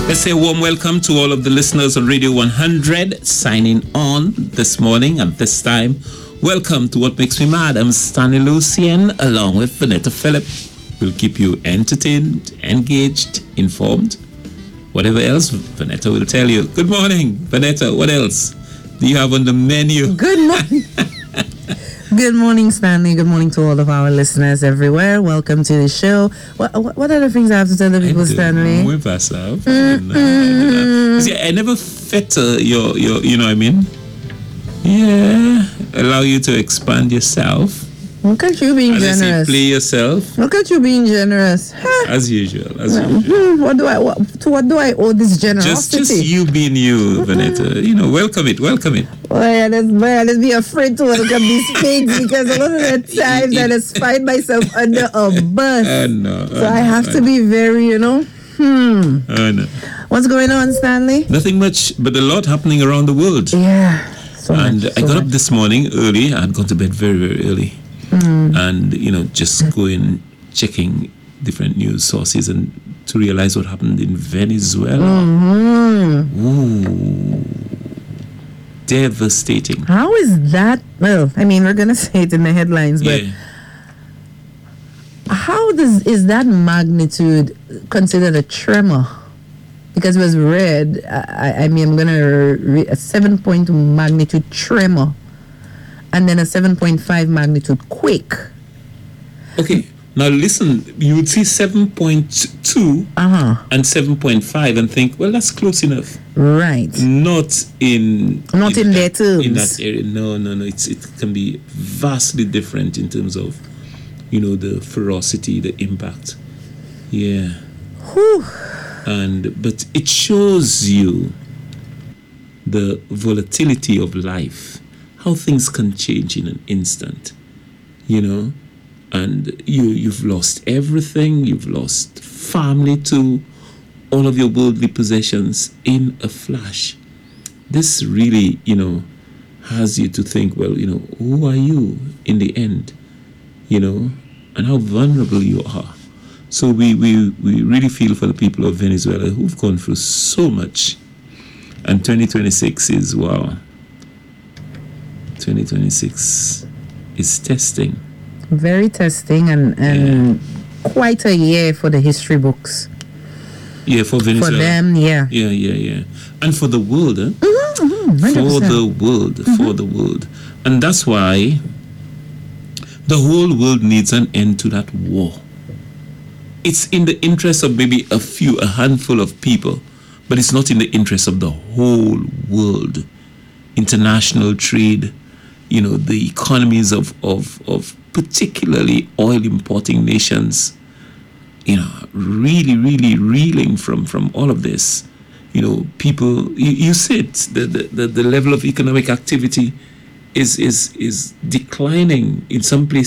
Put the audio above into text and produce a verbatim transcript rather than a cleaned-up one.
Let's say a warm welcome to all of the listeners on Radio one hundred signing on this morning at this time. Welcome to What Makes Me Mad. I'm Stanley Lucien along with Vanetta Phillip. We'll keep you entertained, engaged, informed. Whatever else, Vanetta will tell you. Good morning, Vanetta. What else do you have on the menu? Good morning. Good morning, Stanley. Good morning to all of our listeners everywhere. Welcome to the show. What What, what other things I have to tell the people, Stanley? With myself. Mm-hmm. No, no, no. See, I never fetter your, your, you know what I mean? Yeah. Allow you to expand yourself. Look at you being as generous. I say, play yourself. Look at you being generous. As usual. As well, usual. What do I what, to what do I owe this generosity? Just, just you being you, Vanetta. You know, welcome it, welcome it. Boy, let's, boy, let's be afraid to welcome these pigs because a lot of the times I just find myself under a bus. Oh, no. So oh, I have no, to be very, you know, hmm. Oh, no. What's going on, Stanley? Nothing much, but a lot happening around the world. Yeah. So and much, I so got much. up this morning early. I had gone to bed very, very early. Mm. And, you know, just going, checking different news sources and to realize what happened in Venezuela. Mm-hmm. Ooh. Devastating. How is that? Well, I mean, we're going to say it in the headlines, but yeah. how does is that magnitude considered a tremor? Because it was read, I, I mean, I'm going to read a seven point two magnitude tremor. And then a seven point five magnitude quake. Okay, now listen, you would see seven point two uh-huh. and seven point five and think, well, that's close enough. Right. Not in... Not in, in their terms. In that area. No, no, no. It's, it can be vastly different in terms of, you know, the ferocity, the impact. Yeah. Whew. And, but it shows you the volatility of life. How things can change in an instant, you know, and you, you've lost everything. You've lost family too, all of your worldly possessions in a flash. This really, you know, has you to think, well, you know, who are you in the end, you know, and how vulnerable you are. So we, we, we really feel for the people of Venezuela who've gone through so much. And twenty twenty-six is, wow. twenty twenty-six is testing. Very testing and, and yeah. quite a year for the history books. Yeah, for Venezuela. For them, yeah. Yeah, yeah, yeah. And for the world, eh? Mm-hmm, mm-hmm, for the world, mm-hmm. for the world. And that's why the whole world needs an end to that war. It's in the interest of maybe a few, a handful of people, but it's not in the interest of the whole world. International trade, you know, the economies of, of, of particularly oil importing nations, you know, really, really reeling from, from all of this. You know, people, you, you see it, the, the, the level of economic activity is, is, is declining in some places.